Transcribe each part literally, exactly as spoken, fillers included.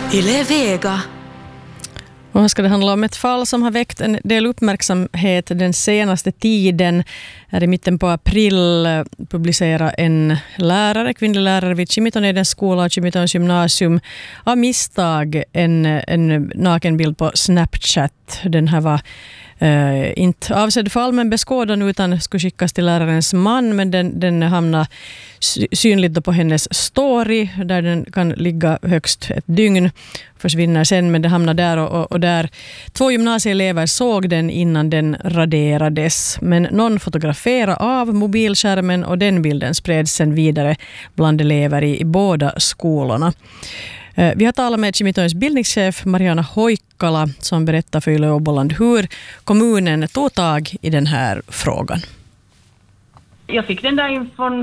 Yle Vega. Och här ska det handla om ett fall som har väckt en del uppmärksamhet den senaste tiden. Här i mitten på april publicerade en lärare, kvinnlig lärare vid Kimitonedens skola, Kimitons gymnasium, av misstag en, en nakenbild på Snapchat. Den här var Uh, inte avsedd för allmän beskådan utan skulle skickas till lärarens man, men den, den hamnar synligt då på hennes story där den kan ligga högst ett dygn, försvinner sen, men det hamnar där och, och, och där två gymnasieelever såg den innan den raderades, men någon fotograferade av mobilskärmen och den bilden spreds sen vidare bland elever i, i båda skolorna. Vi har talat med Kimitons bildningschef Mariana Hoikkala som berättar för Yle Åboland hur kommunen tog tag i den här frågan. Jag fick den där infon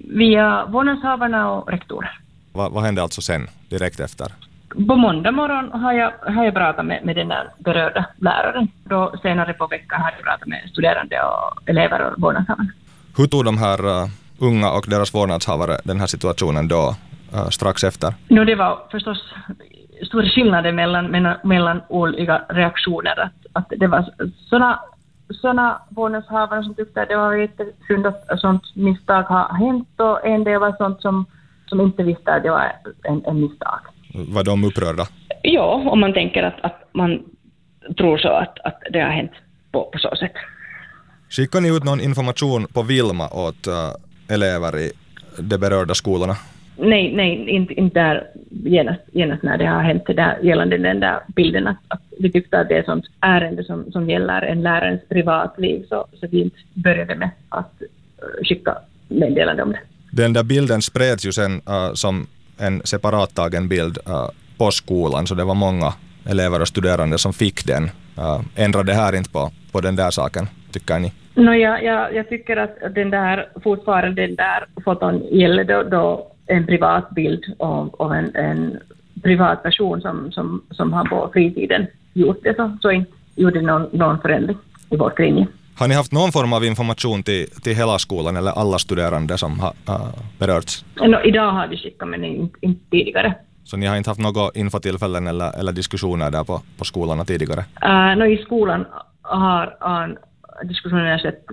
via vårdnadshavarna och rektorer. Va, vad hände alltså sen, direkt efter? På måndag morgon har jag, har jag pratat med, med den där berörda läraren. Då senare på veckan har jag pratat med studerande och elever och vårdnadshavarna. Hur tog de här uh, unga och deras vårdnadshavare den här situationen då? Uh, strax efter? No, det var förstås stora skillnader mellan, mellan, mellan olika reaktioner. Att, att det var såna, såna vårdnadshavare som tyckte att det var jättesynd att sånt misstag har hänt, och en del var sånt som, som inte visste att det var en, en misstag. Var de upprörda? Ja, om man tänker att, att man tror så att, att det har hänt på, på så sätt. Skickar ni ut någon information på Vilma åt uh, elever i de berörda skolorna? Nej, nej, inte, inte där genast, genast när det har hänt det där, gällande den där bilden att, att vi tyckte att det är ett sånt ärende som, som gäller en lärarens privatliv, så, så vi inte började med att uh, skicka meddelande om det. Den där bilden spreds ju sen uh, som en separat tagen bild uh, på skolan, så det var många elever och studerande som fick den. Uh, ändrade det här inte på, på den där saken, tycker ni? No, jag, jag, jag tycker att den där, fortfarande den där foton gäller då, då en privat bild av, av en, en privat person som, som, som har på fritiden gjort det, så, så inte gjorde någon, någon förändring i vår linje. Har ni haft någon form av information till, till hela skolan eller alla studerande som har uh, berörts? No, idag har vi skickat, men inte, inte tidigare. Så ni har inte haft några infotillfällen eller, eller diskussioner där på, på skolorna tidigare? Uh, no, I skolan har, har diskussionerna skett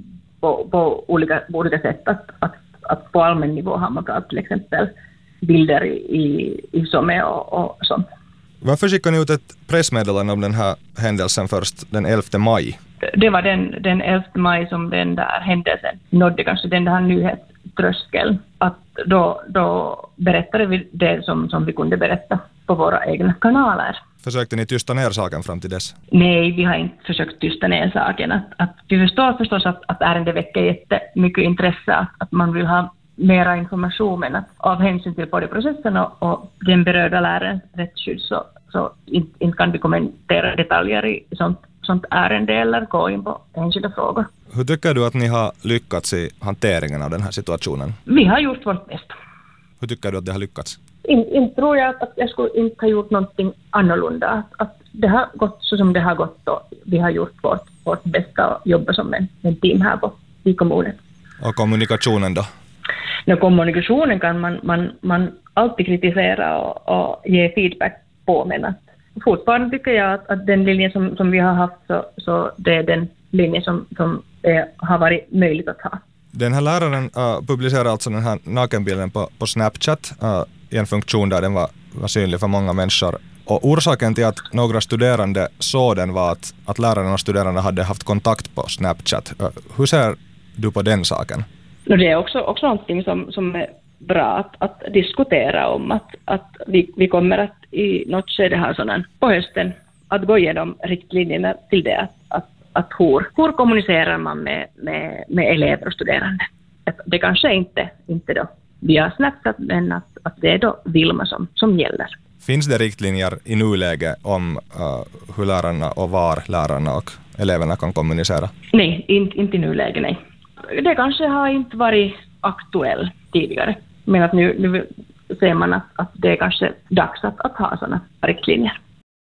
på, på, olika, på olika sätt. Att, att, att på allmän nivå har man pratat till exempel bilder i, i SOME och, och sånt. Varför skickar ni ut ett pressmeddelande om den här händelsen först den elfte maj? Det var den, den elfte maj som den där händelsen nådde kanske den där nyhetströskeln. Att då, då berättade vi det som, som vi kunde berätta på våra egna kanaler. Försökte ni tysta ner saken fram till dess? Nej, vi har inte försökt tysta ner saken. Att, att vi förstår förstås att, att ärendet väcker jättemycket intresse, att, att man vill ha mera information, men att av hänsyn till både processen och, och den berörda lärarens rättsskydd så, så inte, inte kan vi kommentera detaljer i sånt, sånt ärende eller gå in på enskilda frågor. Hur tycker du att ni har lyckats i hanteringen av den här situationen? Vi har gjort vårt bästa. Hur tycker du att det har lyckats? Inte in, tror jag att jag skulle inte ha gjort någonting annorlunda. Att, att det har gått så som det har gått, och vi har gjort vårt, vårt bästa och jobbat som en, en team här på, i kommunen. Och kommunikationen då? No, kommunikationen kan man, man, man alltid kritisera och, och ge feedback på, men att fortfarande tycker jag att, att den linjen som, som vi har haft så, så det är den linjen som, som är, har varit möjligt att ha. Den här läraren uh, publicerade alltså den här nakenbilden på, på Snapchat uh, i en funktion där den var, var synlig för många människor. Och orsaken till att några studerande såg den var att, att läraren och studerande hade haft kontakt på Snapchat. Uh, hur ser du på den saken? No, det är också, också någonting som, som är bra att, att diskutera om. Att, att vi, vi kommer att i något skede ha sådana på hösten att gå igenom riktlinjerna till det. Att, att, att hur, hur kommunicerar man med, med, med elever och studerande? Att det kanske inte, inte då via Snapchat, men att, att det är då Vilma som, som gäller. Finns det riktlinjer i nuläge om uh, hur lärarna och var lärarna och eleverna kan kommunicera? Nej, inte, inte i nuläge, nej. Det kanske har inte varit aktuell tidigare, men att nu, nu ser man att, att det är kanske dags att, att ha sådana riktlinjer.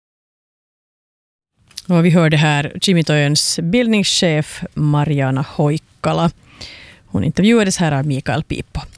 Och vi hörde här Kimitojens bildningschef Mariana Hoikkala. Hon intervjuades här av Mikael Piippo.